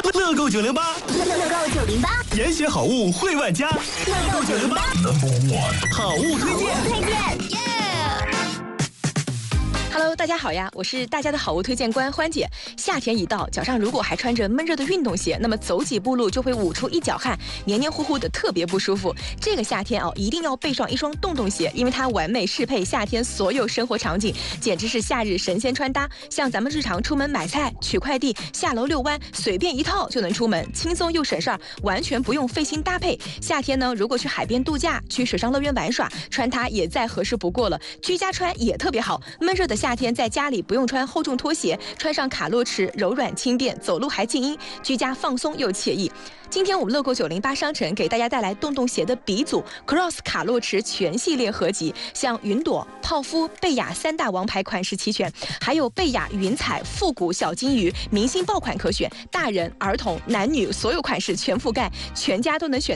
乐购908， 乐购908， 严选好物惠万家，乐购908，好物推荐。 Hello， 大家好呀，我是大家的好物推荐官欢姐。夏天一到，脚上如果还穿着闷热的运动鞋，那么走几步路就会捂出一脚汗，黏黏糊糊的，特别不舒服。这个夏天一定要备上一双洞洞鞋，因为它完美适配夏天所有生活场景，简直是夏日神仙穿搭。像咱们日常出门买菜、取快递、下楼遛弯，随便一套就能出门，轻松又省事儿，完全不用费心搭配。夏天呢，如果去海边度假、去水上乐园玩耍，穿它也再合适不过了。居家穿也特别好，闷热的夏天在家里不用穿厚重拖鞋，穿上卡洛驰柔软轻便，走路还静音，居家放松又惬意。今天我们乐购908商城给大家带来洞洞鞋的鼻祖 Cross 卡洛驰全系列合集，像云朵、泡芙、贝雅3大王牌款式齐全，还有贝雅云彩、复古小金鱼明星爆款可选，大人、儿童、男女所有款式全覆盖，全家都能选